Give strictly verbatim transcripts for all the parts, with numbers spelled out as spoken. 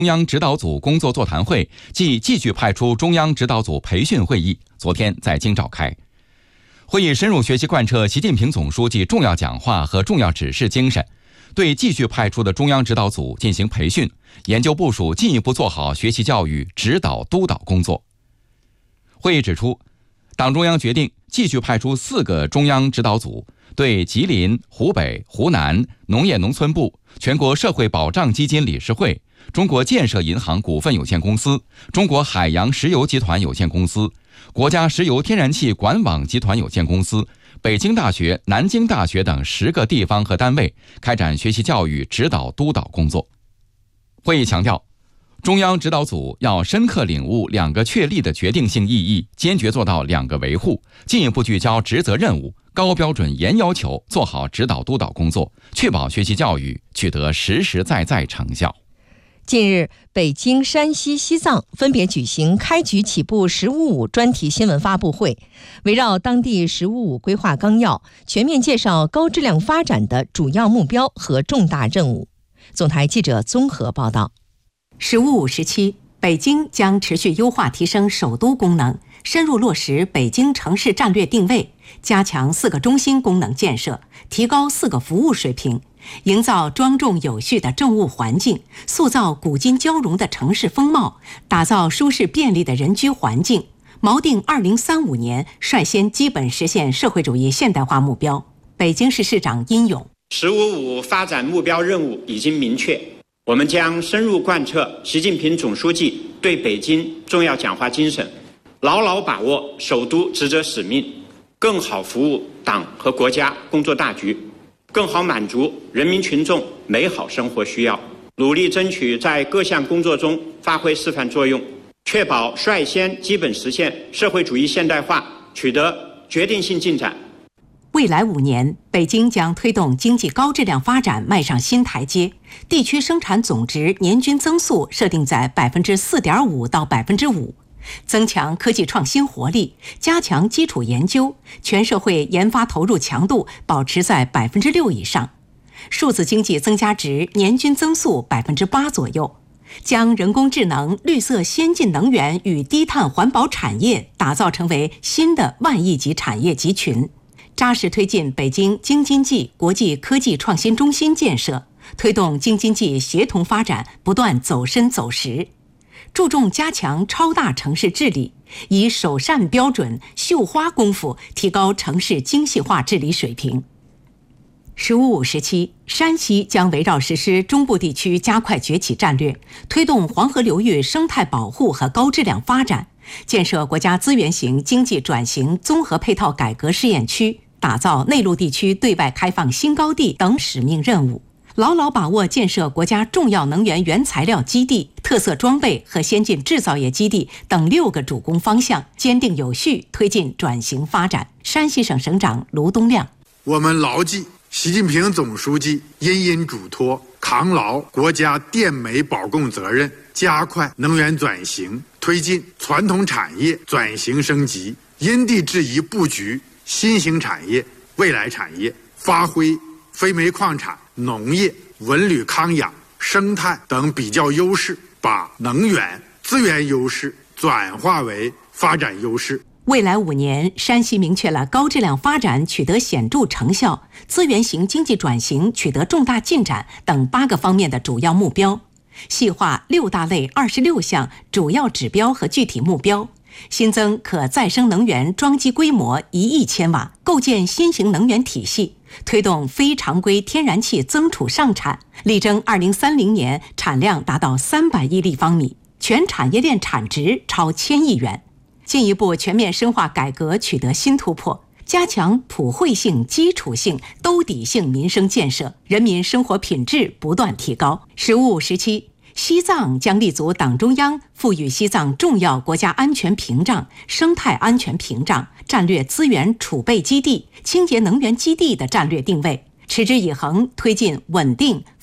中央指导组工作座谈会暨继续派出中央指导组培训会议昨天在京召开。会议深入学习贯彻习近平总书记重要讲话和重要指示精神，对继续派出的中央指导组进行培训，研究部署进一步做好学习教育指导督导工作。会议指出，党中央决定继续派出四个中央指导组，对吉林、湖北、湖南农业农村部、全国社会保障基金理事会、中国建设银行股份有限公司、中国海洋石油集团有限公司、国家石油天然气管网集团有限公司、北京大学、南京大学等十个地方和单位开展学习教育指导督导工作。会议强调，中央指导组要深刻领悟两个确立的决定性意义，坚决做到两个维护，进一步聚焦职责任务，高标准严要求，做好指导督导工作，确保学习教育取得实实在在成效。 近日，北京、山西、西藏分别举行开局起步“十五五”专题新闻发布会，围绕当地“十五五”规划纲要，全面介绍高质量发展的主要目标和重大任务。总台记者综合报道。 十五五时期，北京将持续优化提升首都功能，深入落实北京城市战略定位，加强四个中心功能建设，提高四个服务水平，营造庄重有序的政务环境，塑造古今交融的城市风貌，打造舒适便利的人居环境，锚定二零三五年率先基本实现社会主义现代化目标。北京市市长殷勇： 十五五发展目标任务已经明确，我们将深入贯彻习近平总书记对北京重要讲话精神，牢牢把握首都职责使命，更好服务党和国家工作大局，更好满足人民群众美好生活需要，努力争取在各项工作中发挥示范作用，确保率先基本实现社会主义现代化取得决定性进展。 未来五年，北京将推动经济高质量发展迈上新台阶，地区生产总值年均增速设定在百分之四点五到百分之五，增强科技创新活力，加强基础研究，全社会研发投入强度保持在百分之六以上，数字经济增加值年均增速百分之八左右，将人工智能、绿色先进能源与低碳环保产业打造成为新的万亿级产业集群。扎实推进北京京津冀国际科技创新中心建设，推动京津冀协同发展不断走深走实，注重加强超大城市治理，以首善标准、绣花功夫提高城市精细化治理水平。十五五时期，山西将围绕实施中部地区加快崛起战略，推动黄河流域生态保护和高质量发展，建设国家资源型经济转型综合配套改革试验区，打造内陆地区对外开放新高地等使命任务，牢牢把握建设国家重要能源原材料基地、特色装备和先进制造业基地等六个主攻方向，坚定有序推进转型发展。山西省省长卢东亮： 我们牢记习近平总书记殷殷嘱托，扛牢国家电煤保供责任，加快能源转型，推进传统产业转型升级，因地制宜布局新型产业、未来产业，发挥非煤矿产、农业、文旅康养、生态等比较优势，把能源资源优势转化为发展优势。 未来五年，山西明确了高质量发展取得显著成效、资源型经济转型取得重大进展等八个方面的主要目标，细化六大类二十六项主要指标和具体目标，新增可再生能源装机规模一亿千瓦，构建新型能源体系，推动非常规天然气增储上产，力争二零三零年产量达到三百亿立方米，全产业链产值超千亿元。进一步全面深化改革取得新突破，加强普惠性、基础性、兜底性民生建设，人民生活品质不断提高。十五五时期，西藏将立足党中央赋予西藏重要国家安全屏障、生态安全屏障、战略资源储备基地、清洁能源基地的战略定位，持之以恒推进稳定、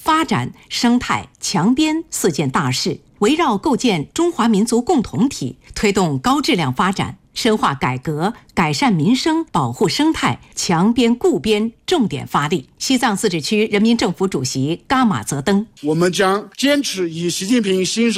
发展、生态、强边四件大事，围绕构建中华民族共同体，推动高质量发展，深化改革，改善民生，保护生态，强边固边重点发力。西藏自治区人民政府主席噶玛泽登： 我们将坚持以习近平新